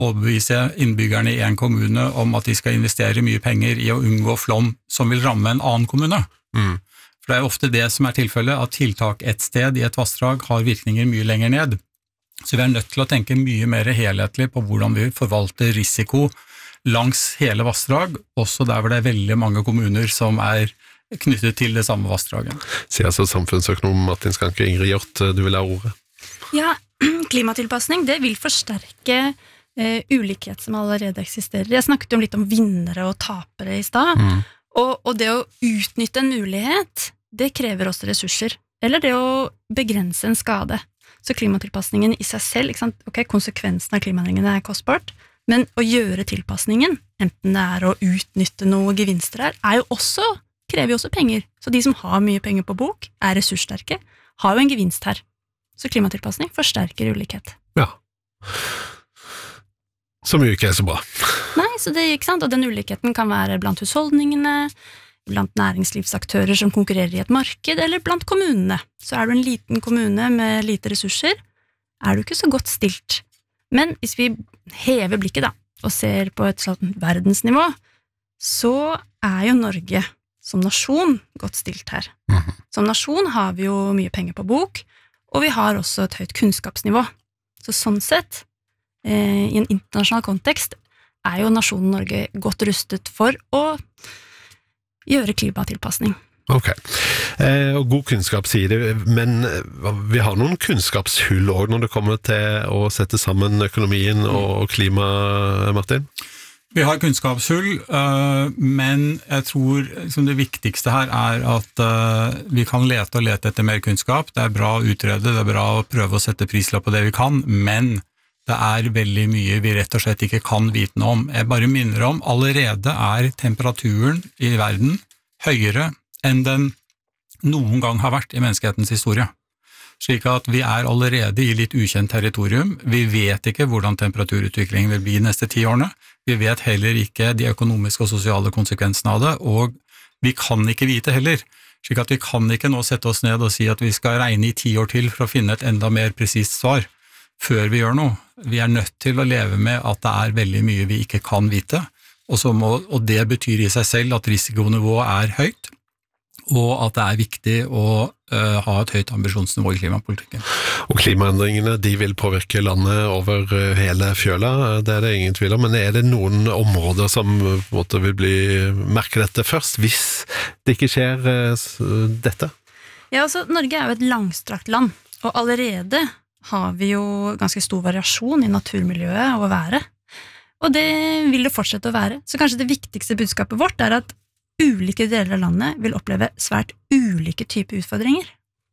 overbevise innbyggerne i en kommune om at de skal investere mye penger i å unngå flom som vil ramme en annen kommune. For det er ofte det som er tilfellet, at tiltak et sted i et vassdrag har virkninger mye lenger ned. Så vi er nødt til å tenke mye mer helhetlig på hvordan vi forvalter risiko langs hele vassdrag, også der hvor det er veldig mange kommuner som er knyttet til det samme vassdraget. Sier altså samfunnsøkonom Martin Skanke. Ingrid Hjort, du vil ha ordet. Ja, klimatilpasning, det vil forsterke ulikhet som allerede eksisterer. Jeg snakket jo litt om vinnere og tapere i stad, og det å utnytte en mulighet, det krever også ressurser, eller det å begrense en skade. Så klimatilpasningen i seg selv, ikke sant? Ok, konsekvensen av klimaendringene er kostbart, men å gjøre tilpasningen, enten det er å utnytte noe gevinster her, krever jo også penger. Så de som har mye penger på bok, er ressurssterke, har jo en gevinst her. Så klimatilpasning forsterker ulikhet. Ja. Som jo ikke er så bra. Nei, så det er ikke sant, og den ulikheten kan være blant husholdningene, blant næringslivsaktører som konkurrerer i et marked, eller blant kommunene. Så er du en liten kommune med lite ressurser, er du ikke så godt stilt. Men hvis vi hever blikket da, og ser på et sånt verdensnivå, så er jo Norge som nasjon godt stilt her. Som nasjon har vi jo mye penger på bok, og vi har også et høyt kunnskapsnivå. Så sånn sett, i en internasjonal kontekst, er jo nasjonen Norge godt rustet for å gjøre klimatilpasning. Ok, og god kunnskap sier det, men vi har noen kunnskapshull også når det kommer til å sette sammen økonomien og klima, Martin? Vi har kunnskapshull, men jeg tror det viktigste her er at vi kan lete etter mer kunnskap. Det er bra å utrede, det er bra å prøve å sette prislapp på det vi kan, men det er veldig mye vi rett og slett ikke kan vite noe om. Jeg bare minner om, allerede er temperaturen i verden høyere enn den noen gang har vært i menneskehetens historie. Slik at vi er allerede i litt ukjent territorium. Vi vet ikke hvordan temperaturutviklingen vil bli de neste 10 årene. Vi vet heller ikke de økonomiske og sosiale konsekvensene av det, og vi kan ikke vite heller. Slik at vi kan ikke nå sette oss ned og si at vi skal regne i 10 år til for å finne et enda mer presist svar før vi gjør noe. Vi er nødt til å leve med at det er veldig mye vi ikke kan vite, og det betyr i seg selv at risikonivået er høyt, og at det er viktig å ha et høyt ambisjonsnivå i klimapolitikken. Og klimaendringene, de vil påvirke landet over hele fjøla, det er det ingen tvil om, men er det noen områder som på en måte vil merke dette først, hvis det ikke skjer dette? Ja, altså, Norge er jo et langstrakt land, og allerede har vi jo ganske stor variasjon i naturmiljøet og været, og det vil det fortsette å være. Så kanskje det viktigste budskapet vårt er at ulike deler av landet vil oppleve svært ulike typer utfordringer.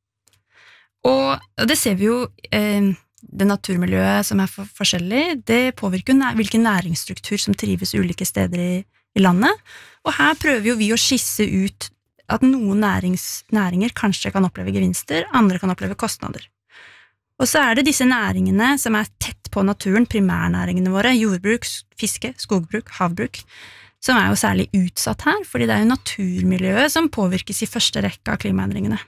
Og det ser vi jo, det naturmiljøet som er forskjellig, det påvirker jo hvilken næringsstruktur som trives ulike steder i landet, og her prøver jo vi å skisse ut at noen næringer kanskje kan oppleve gevinster, andre kan oppleve kostnader. Og så er det disse næringene som er tett på naturen, primærnæringene våre, jordbruk, fiske, skogbruk, havbruk, som er jo særlig utsatt her, fordi det er jo naturmiljøet som påvirkes i første rekke av klimaendringene.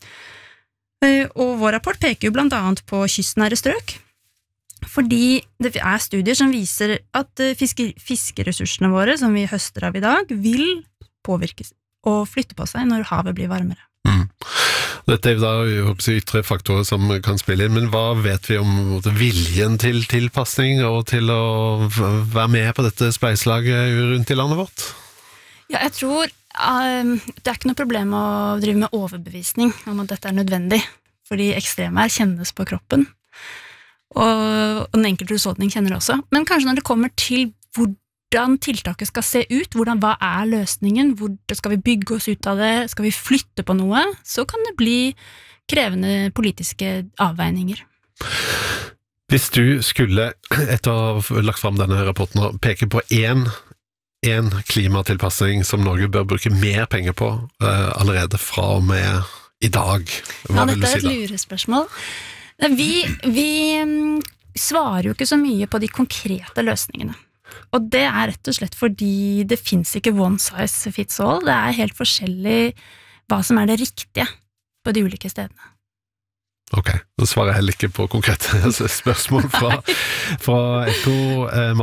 Og vår rapport peker jo blant annet på kystnære strøk, fordi det er studier som viser at fiskeressursene våre, som vi høster av i dag, vil påvirkes og flytte på seg når havet blir varmere. Dette er jo da ytre faktorer som kan spille inn, men hva vet vi om viljen til tilpasning og til å være med på dette spleislaget rundt i landet vårt? Ja, jeg tror det er ikke noe problem å drive med overbevisning om at dette er nødvendig, fordi ekstremvær kjennes på kroppen, og den enkelte husholdning kjenner det også. Men kanskje når det kommer til hvordan tiltaket skal se ut, hva er løsningen, hvordan skal vi bygge oss ut av det, skal vi flytte på noe, så kan det bli krevende politiske avveininger. Hvis du skulle, etter å ha lagt frem denne rapporten, peke på en klimatilpassing som Norge bør bruke mer penger på allerede fra og med i dag, hva vil du si da? Dette er et lurespørsmål. Vi svarer jo ikke så mye på de konkrete løsningene. Og det er rett og slett fordi det finnes ikke one size fits all. Det er helt forskjellig hva som er det riktige på de ulike stedene. Ok, da svarer jeg heller ikke på konkrete spørsmål fra Ekko.